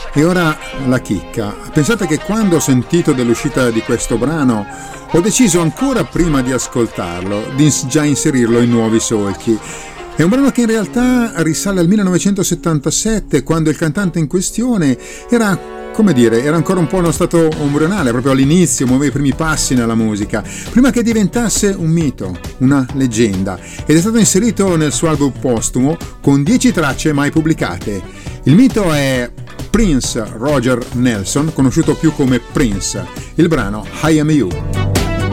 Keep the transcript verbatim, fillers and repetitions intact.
E ora la chicca. Pensate che quando ho sentito dell'uscita di questo brano ho deciso ancora prima di ascoltarlo di già inserirlo in nuovi solchi. È un brano che in realtà risale al millenovecentosettantasette, quando il cantante in questione era, come dire, era ancora un po' uno stato embrionale, proprio all'inizio, muoveva i primi passi nella musica, prima che diventasse un mito, una leggenda, ed è stato inserito nel suo album postumo con dieci tracce mai pubblicate. Il mito è Prince Roger Nelson, conosciuto più come Prince, il brano I Am You.